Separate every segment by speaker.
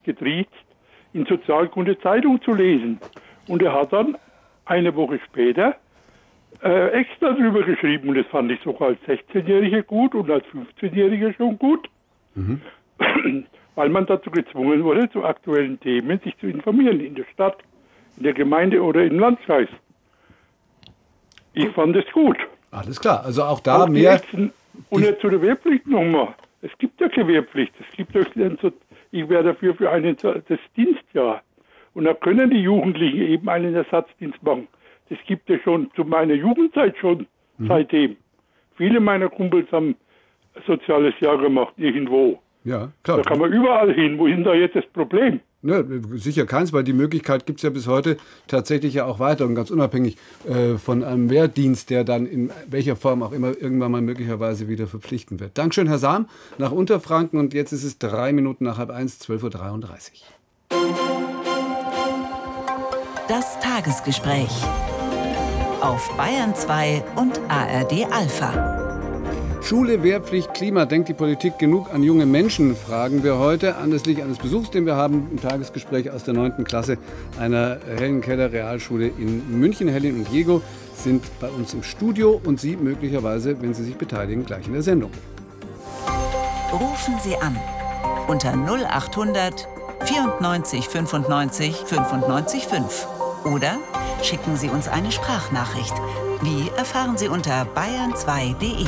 Speaker 1: getriezt, in Sozialkunde Zeitung zu lesen. Und er hat dann eine Woche später extra drüber geschrieben. Und das fand ich sogar als 16-Jähriger gut und als 15-Jähriger schon gut. Weil man dazu gezwungen wurde, zu aktuellen Themen sich zu informieren in der Stadt, in der Gemeinde oder im Landkreis. Ich fand es gut.
Speaker 2: Alles klar, also auch da
Speaker 1: auch
Speaker 2: mehr...
Speaker 1: Und jetzt zu der Wehrpflicht nochmal. Es gibt ja keine Wehrpflicht. Ich wäre dafür für das Dienstjahr. Und da können die Jugendlichen eben einen Ersatzdienst machen. Das gibt es schon zu meiner Jugendzeit schon seitdem. Viele meiner Kumpels haben soziales Jahr gemacht, irgendwo.
Speaker 2: Ja, klar.
Speaker 1: Da kann man überall hin. Wo ist da jetzt das Problem?
Speaker 2: Ne, sicher keins, weil die Möglichkeit gibt es ja bis heute tatsächlich ja auch weiter und ganz unabhängig von einem Wehrdienst, der dann in welcher Form auch immer irgendwann mal möglicherweise wieder verpflichtend wird. Dankeschön, Herr Sam, nach Unterfranken und jetzt ist es 3 Minuten nach 12:33 Uhr.
Speaker 3: Das Tagesgespräch auf Bayern 2 und ARD Alpha.
Speaker 2: Schule, Wehrpflicht, Klima, denkt die Politik genug an junge Menschen, fragen wir heute anlässlich eines Besuchs, den wir haben im Tagesgespräch aus der 9. Klasse einer Hellenkeller Realschule in München. Helen und Diego sind bei uns im Studio und Sie möglicherweise, wenn Sie sich beteiligen, gleich in der Sendung.
Speaker 3: Rufen Sie an unter 0800 94 95 95 5 oder schicken Sie uns eine Sprachnachricht. Wie erfahren Sie unter bayern2.de.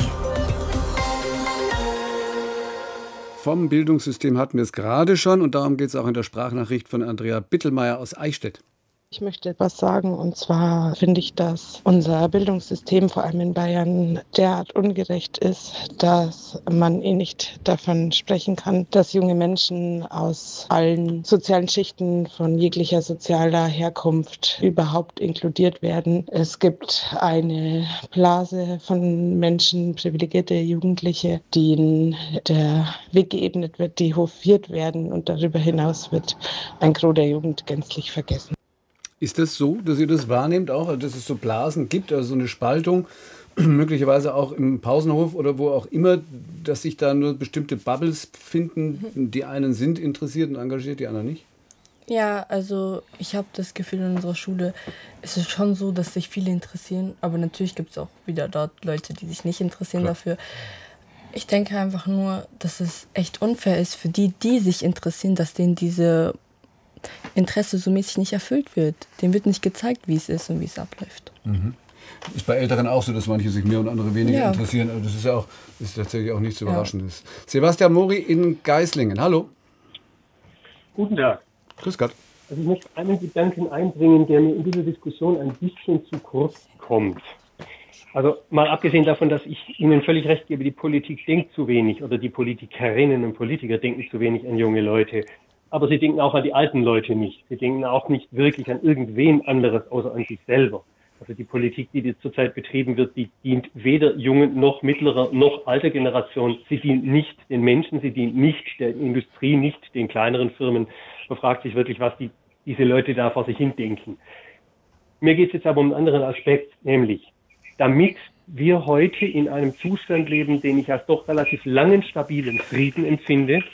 Speaker 2: Vom Bildungssystem hatten wir es gerade schon und darum geht es auch in der Sprachnachricht von Andrea Bittelmeier aus Eichstätt.
Speaker 4: Ich möchte etwas sagen, und zwar finde ich, dass unser Bildungssystem vor allem in Bayern derart ungerecht ist, dass man nicht davon sprechen kann, dass junge Menschen aus allen sozialen Schichten von jeglicher sozialer Herkunft überhaupt inkludiert werden. Es gibt eine Blase von Menschen, privilegierte Jugendliche, denen der Weg geebnet wird, die hofiert werden, und darüber hinaus wird ein Gros der Jugend gänzlich vergessen.
Speaker 2: Ist das so, dass ihr das wahrnehmt auch, dass es so Blasen gibt, also so eine Spaltung, möglicherweise auch im Pausenhof oder wo auch immer, dass sich da nur bestimmte Bubbles finden, die einen sind interessiert und engagiert, die anderen nicht?
Speaker 5: Ja, also ich habe das Gefühl, in unserer Schule ist es schon so, dass sich viele interessieren, aber natürlich gibt es auch wieder dort Leute, die sich nicht interessieren dafür. Ich denke einfach nur, dass es echt unfair ist für die, die sich interessieren, dass denen diese Interesse so mäßig nicht erfüllt wird. Dem wird nicht gezeigt, wie es ist und wie es abläuft.
Speaker 2: Ist bei Älteren auch so, dass manche sich mehr und andere weniger interessieren. Aber das ist ja auch, ist tatsächlich auch nichts Überraschendes. Sebastian Mori in Geislingen. Hallo.
Speaker 6: Guten Tag.
Speaker 2: Grüß Gott.
Speaker 6: Also ich möchte einen Gedanken einbringen, der mir in dieser Diskussion ein bisschen zu kurz kommt. Also mal abgesehen davon, dass ich Ihnen völlig recht gebe, die Politik denkt zu wenig oder die Politikerinnen und Politiker denken zu wenig an junge Leute. Aber sie denken auch an die alten Leute nicht. Sie denken auch nicht wirklich an irgendwen anderes außer an sich selber. Also die Politik, die zurzeit betrieben wird, die dient weder jungen noch mittlerer noch alter Generation. Sie dient nicht den Menschen, sie dient nicht der Industrie, nicht den kleineren Firmen. Man fragt sich wirklich, was diese Leute da vor sich hin denken. Mir geht es jetzt aber um einen anderen Aspekt, nämlich damit wir heute in einem Zustand leben, den ich als doch relativ langen, stabilen Frieden empfinde,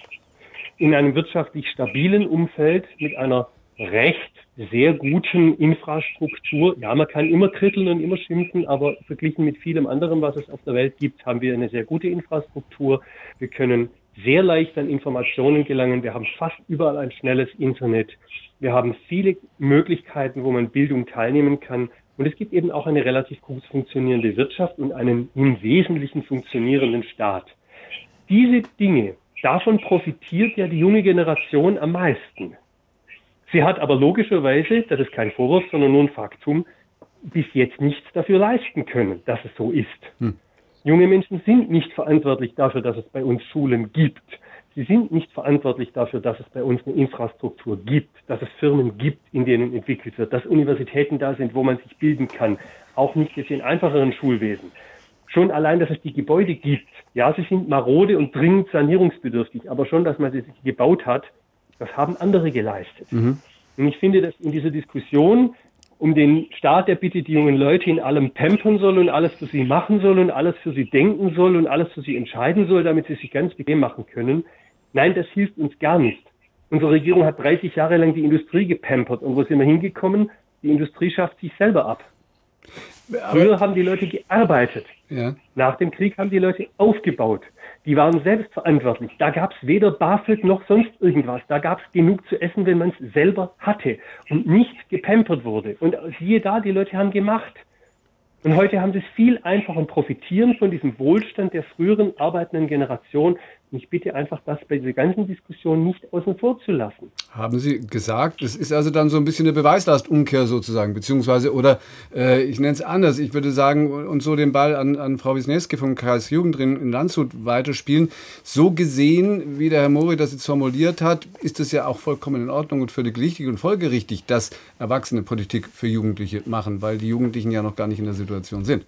Speaker 6: in einem wirtschaftlich stabilen Umfeld mit einer recht sehr guten Infrastruktur. Ja, man kann immer kritteln und immer schimpfen, aber verglichen mit vielem anderen, was es auf der Welt gibt, haben wir eine sehr gute Infrastruktur. Wir können sehr leicht an Informationen gelangen. Wir haben fast überall ein schnelles Internet. Wir haben viele Möglichkeiten, wo man Bildung teilnehmen kann. Und es gibt eben auch eine relativ gut funktionierende Wirtschaft und einen im Wesentlichen funktionierenden Staat. Diese Dinge, davon profitiert ja die junge Generation am meisten. Sie hat aber logischerweise, das ist kein Vorwurf, sondern nur ein Faktum, bis jetzt nichts dafür leisten können, dass es so ist. Junge Menschen sind nicht verantwortlich dafür, dass es bei uns Schulen gibt. Sie sind nicht verantwortlich dafür, dass es bei uns eine Infrastruktur gibt, dass es Firmen gibt, in denen entwickelt wird, dass Universitäten da sind, wo man sich bilden kann. Auch nicht jetzt in einfacheren Schulwesen. Schon allein, dass es die Gebäude gibt. Ja, sie sind marode und dringend sanierungsbedürftig, aber schon, dass man sie sich gebaut hat, das haben andere geleistet. Und ich finde, dass in dieser Diskussion um den Staat, der bitte die jungen Leute in allem pampern soll und alles für sie machen soll und alles für sie denken soll und alles für sie entscheiden soll, damit sie sich ganz bequem machen können. Nein, das hilft uns gar nicht. Unsere Regierung hat 30 Jahre lang die Industrie gepampert. Und wo sind wir hingekommen? Die Industrie schafft sich selber ab. Früher haben die Leute gearbeitet. Ja. Nach dem Krieg haben die Leute aufgebaut. Die waren selbstverantwortlich. Da gab es weder BAföG noch sonst irgendwas. Da gab es genug zu essen, wenn man es selber hatte und nicht gepampert wurde. Und siehe da, die Leute haben gemacht. Und heute haben sie es viel einfacher und profitieren von diesem Wohlstand der früheren arbeitenden Generation. Und ich bitte einfach, das bei dieser ganzen Diskussion nicht außen vor zu lassen.
Speaker 2: Haben Sie gesagt, es ist also dann so ein bisschen eine Beweislastumkehr sozusagen, beziehungsweise, oder ich nenne es anders, ich würde sagen, und so den Ball an Frau Wisniewski vom Kreis Jugendring in Landshut weiterspielen. So gesehen, wie der Herr Mori das jetzt formuliert hat, ist es ja auch vollkommen in Ordnung und völlig richtig und folgerichtig, dass Erwachsene Politik für Jugendliche machen, weil die Jugendlichen ja noch gar nicht in der Situation sind.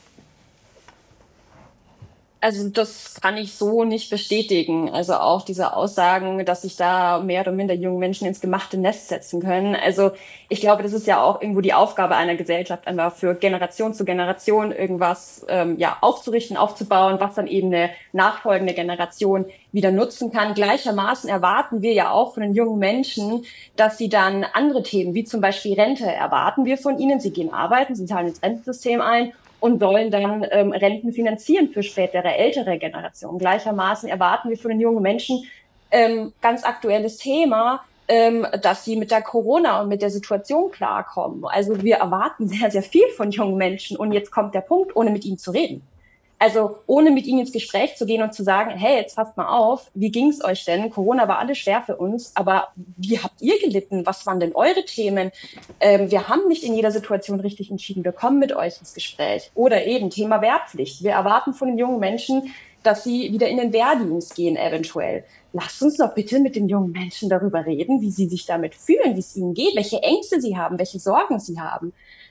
Speaker 7: Also das kann ich so nicht bestätigen. Also auch diese Aussagen, dass sich da mehr oder minder junge Menschen ins gemachte Nest setzen können. Also ich glaube, das ist ja auch irgendwo die Aufgabe einer Gesellschaft, einfach für Generation zu Generation irgendwas aufzurichten, aufzubauen, was dann eben eine nachfolgende Generation wieder nutzen kann. Gleichermaßen erwarten wir ja auch von den jungen Menschen, dass sie dann andere Themen, wie zum Beispiel Rente, erwarten wir von ihnen. Sie gehen arbeiten, sie zahlen ins Rentensystem ein und sollen dann Renten finanzieren für spätere, ältere Generationen. Gleichermaßen erwarten wir von den jungen Menschen, ganz aktuelles Thema, dass sie mit der Corona und mit der Situation klarkommen. Also wir erwarten sehr, sehr viel von jungen Menschen. Und jetzt kommt der Punkt, ohne mit ihnen zu reden. Also ohne mit ihnen ins Gespräch zu gehen und zu sagen, hey, jetzt passt mal auf, wie ging's euch denn? Corona war alles schwer für uns, aber wie habt ihr gelitten? Was waren denn eure Themen? Wir haben nicht in jeder Situation richtig entschieden, wir kommen mit euch ins Gespräch. Oder eben Thema Wehrpflicht. Wir erwarten von den jungen Menschen, dass sie wieder in den Wehrdienst gehen eventuell. Lasst uns doch bitte mit den jungen Menschen darüber reden, wie sie sich damit fühlen, wie es ihnen geht, welche Ängste sie haben, welche Sorgen sie haben.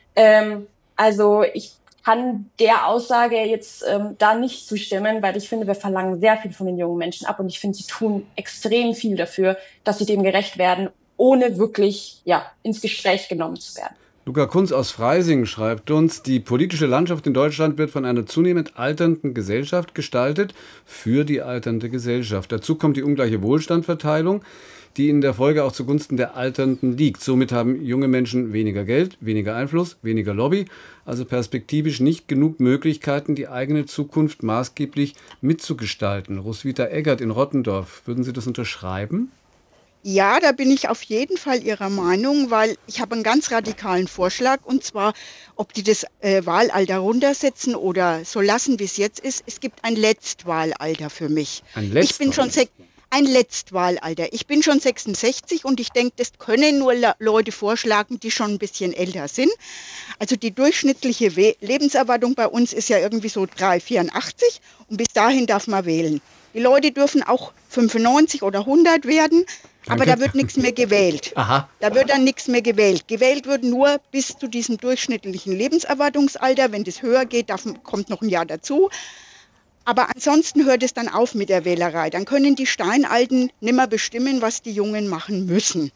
Speaker 7: Also ich kann der Aussage jetzt da nicht zustimmen, weil ich finde, wir verlangen sehr viel von den jungen Menschen ab und ich finde, sie tun extrem viel dafür, dass sie dem gerecht werden, ohne wirklich ins Gespräch genommen zu werden.
Speaker 2: Luca Kunz aus Freising schreibt uns, die politische Landschaft in Deutschland wird von einer zunehmend alternden Gesellschaft gestaltet für die alternde Gesellschaft. Dazu kommt die ungleiche Wohlstandverteilung, die in der Folge auch zugunsten der Alternden liegt. Somit haben junge Menschen weniger Geld, weniger Einfluss, weniger Lobby, also perspektivisch nicht genug Möglichkeiten, die eigene Zukunft maßgeblich mitzugestalten. Roswitha Eggert in Rottendorf, würden Sie das unterschreiben?
Speaker 8: Ja, da bin ich auf jeden Fall Ihrer Meinung, weil ich habe einen ganz radikalen Vorschlag, und zwar, ob die das Wahlalter runtersetzen oder so lassen, wie es jetzt ist. Es gibt ein Letztwahlalter für mich. Ein Letztwahlalter. Ich bin schon 66 und ich denke, das können nur Leute vorschlagen, die schon ein bisschen älter sind. Also die durchschnittliche Lebenserwartung bei uns ist ja irgendwie so 3,84 und bis dahin darf man wählen. Die Leute dürfen auch 95 oder 100 werden, aber da wird nichts mehr gewählt.
Speaker 2: Aha.
Speaker 8: Da wird dann nichts mehr gewählt. Gewählt wird nur bis zu diesem durchschnittlichen Lebenserwartungsalter. Wenn das höher geht, kommt noch ein Jahr dazu. Aber ansonsten hört es dann auf mit der Wählerei. Dann können die Steinalten nimmer bestimmen, was die Jungen machen müssen.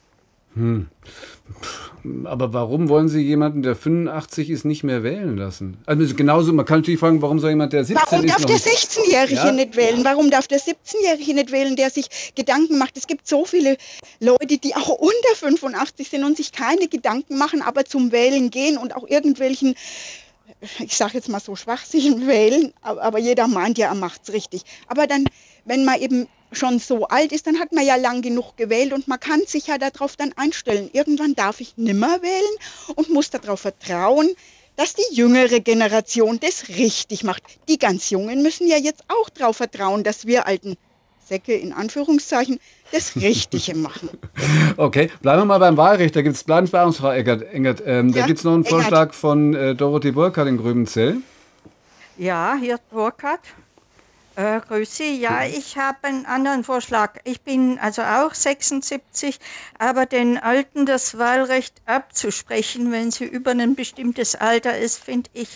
Speaker 2: Aber warum wollen Sie jemanden, der 85 ist, nicht mehr wählen lassen? Also genauso, man kann natürlich fragen, warum soll jemand, der 17
Speaker 8: warum
Speaker 2: ist...
Speaker 8: Warum darf der 16-Jährige nicht wählen? Warum darf der 17-Jährige nicht wählen, der sich Gedanken macht? Es gibt so viele Leute, die auch unter 85 sind und sich keine Gedanken machen, aber zum Wählen gehen und auch irgendwelchen, ich sage jetzt mal so, Schwachsinn wählen, aber jeder meint ja, er macht's richtig. Aber dann, wenn man eben schon so alt ist, dann hat man ja lang genug gewählt und man kann sich ja darauf dann einstellen. Irgendwann darf ich nimmer wählen und muss darauf vertrauen, dass die jüngere Generation das richtig macht. Die ganz Jungen müssen ja jetzt auch darauf vertrauen, dass wir alten Säcke in Anführungszeichen das Richtige machen.
Speaker 2: Okay, bleiben wir mal beim Wahlrecht. Bleiben bei uns, Frau Engert. Da gibt es noch einen Vorschlag von Dorothee Burkhardt in Gröbenzell.
Speaker 9: Ja, hier ist Burkhardt. Grüße. Ja, ich habe einen anderen Vorschlag. Ich bin also auch 76, aber den Alten das Wahlrecht abzusprechen, wenn sie über ein bestimmtes Alter ist, finde ich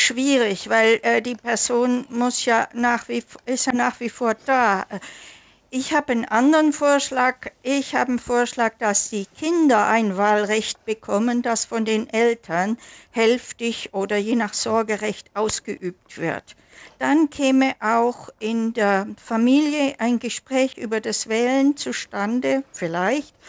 Speaker 9: schwierig, weil die Person ist ja nach wie vor da. Ich habe einen anderen Vorschlag. Ich habe einen Vorschlag, dass die Kinder ein Wahlrecht bekommen, das von den Eltern hälftig oder je nach Sorgerecht ausgeübt wird. Dann käme auch in der Familie ein Gespräch über das Wählen zustande, vielleicht.